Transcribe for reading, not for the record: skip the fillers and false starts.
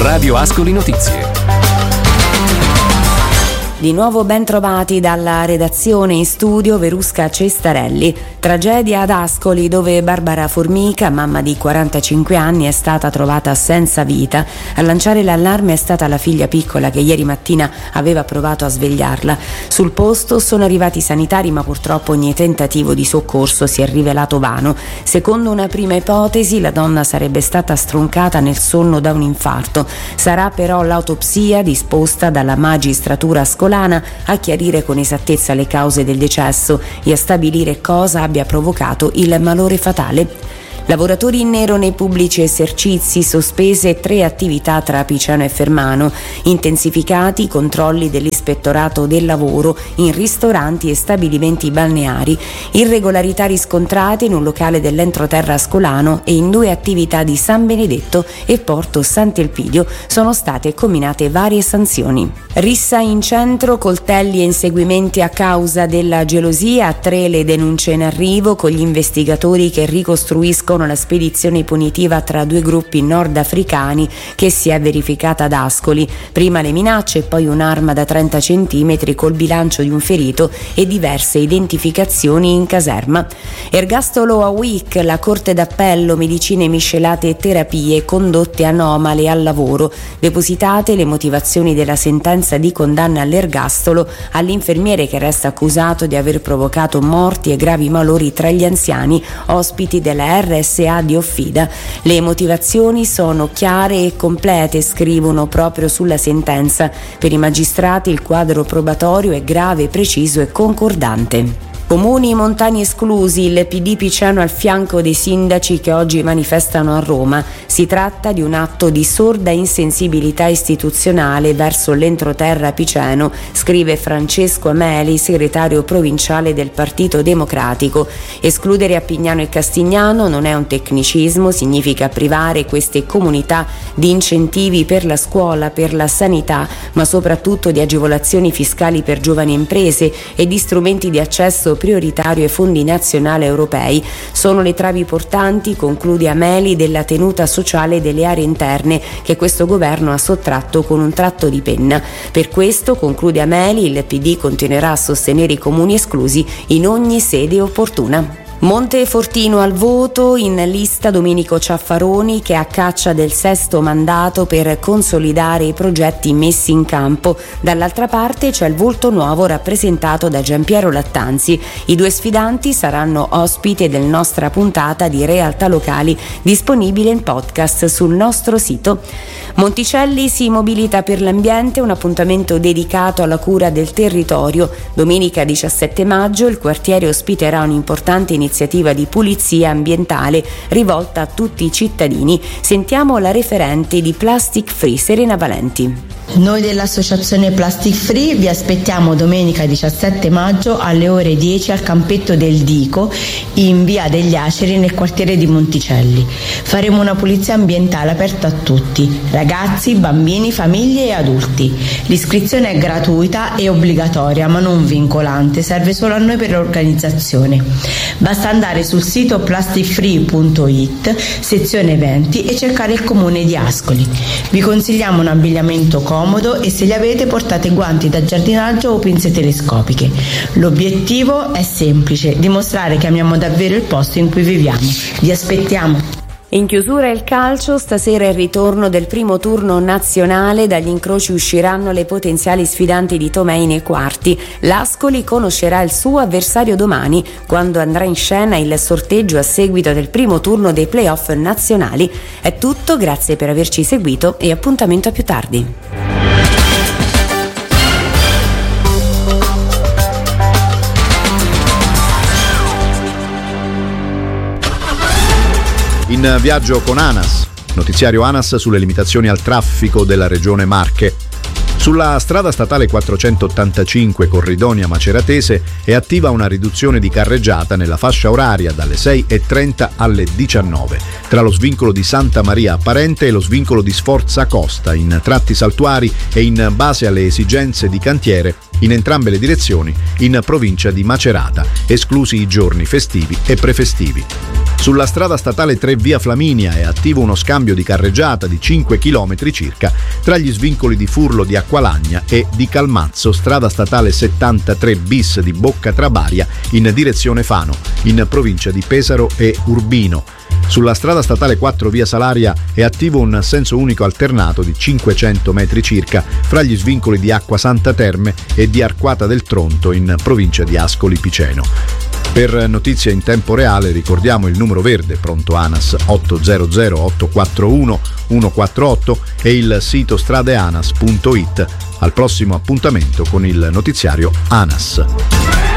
Radio Ascoli Notizie. Di nuovo ben trovati dalla redazione, in studio Verusca Cestarelli. Tragedia ad Ascoli, dove Barbara Formica, mamma di 45 anni, è stata trovata senza vita. A lanciare l'allarme è stata la figlia piccola che ieri mattina aveva provato a svegliarla. Sul posto sono arrivati i sanitari, ma purtroppo ogni tentativo di soccorso si è rivelato vano. Secondo una prima ipotesi, la donna sarebbe stata stroncata nel sonno da un infarto. Sarà però l'autopsia disposta dalla magistratura ascolana a chiarire con esattezza le cause del decesso e a stabilire cosa abbia provocato il malore fatale. Lavoratori in nero nei pubblici esercizi, sospese 3 attività tra Piceno e Fermano, intensificati i controlli dell'Ispettorato del Lavoro in ristoranti e stabilimenti balneari, irregolarità riscontrate in un locale dell'entroterra ascolano e in 2 attività di San Benedetto e Porto Sant'Elpidio sono state comminate varie sanzioni. Rissa in centro, coltelli e inseguimenti a causa della gelosia, 3 le denunce in arrivo, con gli investigatori che ricostruiscono la spedizione punitiva tra 2 gruppi nordafricani che si è verificata ad Ascoli. Prima le minacce e poi un'arma da 30 centimetri col bilancio di un ferito e diverse identificazioni in caserma. Ergastolo a Wick, la Corte d'Appello, medicine miscelate e terapie, condotte anomale al lavoro. Depositate le motivazioni della sentenza di condanna all'ergastolo all'infermiere che resta accusato di aver provocato morti e gravi malori tra gli anziani ospiti della RSA di Offida. Le motivazioni sono chiare e complete, scrivono proprio sulla sentenza. Per i magistrati il quadro probatorio è grave, preciso e concordante. Comuni montani esclusi, il PD Piceno al fianco dei sindaci che oggi manifestano a Roma. Si tratta di un atto di sorda insensibilità istituzionale verso l'entroterra piceno, scrive Francesco Ameli, segretario provinciale del Partito Democratico. Escludere Appignano e Castignano non è un tecnicismo, significa privare queste comunità di incentivi per la scuola, per la sanità, ma soprattutto di agevolazioni fiscali per giovani imprese e di strumenti di accesso prioritario ai fondi nazionali europei. Sono le travi portanti, conclude Ameli, della tenuta sociale delle aree interne che questo governo ha sottratto con un tratto di penna. Per questo, conclude Ameli, il PD continuerà a sostenere i comuni esclusi in ogni sede opportuna. Montefortino al voto, in lista Domenico Ciaffaroni che è a caccia del 6º mandato per consolidare i progetti messi in campo. Dall'altra parte c'è il volto nuovo rappresentato da Giampiero Lattanzi. I 2 sfidanti saranno ospiti del nostra puntata di Realtà Locali, disponibile in podcast sul nostro sito. Monticelli si mobilita per l'ambiente, un appuntamento dedicato alla cura del territorio. Domenica 17 maggio il quartiere ospiterà un'importante iniziativa di pulizia ambientale rivolta a tutti i cittadini. Sentiamo la referente di Plastic Free, Serena Valenti. Noi dell'associazione Plastic Free vi aspettiamo domenica 17 maggio alle ore 10 al campetto del Dico in via degli Aceri nel quartiere di Monticelli. Faremo una pulizia ambientale aperta a tutti, ragazzi, bambini, famiglie e adulti. L'iscrizione è gratuita e obbligatoria ma non vincolante, serve solo a noi per l'organizzazione. Basta andare sul sito plasticfree.it, sezione eventi e cercare il comune di Ascoli. Vi consigliamo un abbigliamento comodo e se li avete portate guanti da giardinaggio o pinze telescopiche. L'obiettivo è semplice, dimostrare che amiamo davvero il posto in cui viviamo. Vi aspettiamo. In chiusura il calcio, stasera il ritorno del primo turno nazionale, dagli incroci usciranno le potenziali sfidanti di Tomei nei quarti. L'Ascoli conoscerà il suo avversario domani, quando andrà in scena il sorteggio a seguito del primo turno dei playoff nazionali. È tutto, grazie per averci seguito e appuntamento a più tardi. In viaggio con ANAS, notiziario ANAS sulle limitazioni al traffico della regione Marche. Sulla strada statale 485 Corridonia Maceratese è attiva una riduzione di carreggiata nella fascia oraria dalle 6:30 alle 19, tra lo svincolo di Santa Maria Apparente e lo svincolo di Sforza Costa, in tratti saltuari e in base alle esigenze di cantiere in entrambe le direzioni in provincia di Macerata, esclusi i giorni festivi e prefestivi. Sulla strada statale 3 via Flaminia è attivo uno scambio di carreggiata di 5 km circa tra gli svincoli di Furlo di Acqualagna e di Calmazzo, strada statale 73 bis di Bocca Trabaria in direzione Fano, in provincia di Pesaro e Urbino. Sulla strada statale 4 via Salaria è attivo un senso unico alternato di 500 metri circa fra gli svincoli di Acqua Santa Terme e di Arquata del Tronto in provincia di Ascoli Piceno. Per notizie in tempo reale ricordiamo il numero verde pronto ANAS 800 841 148 e il sito stradeanas.it. Al prossimo appuntamento con il notiziario ANAS.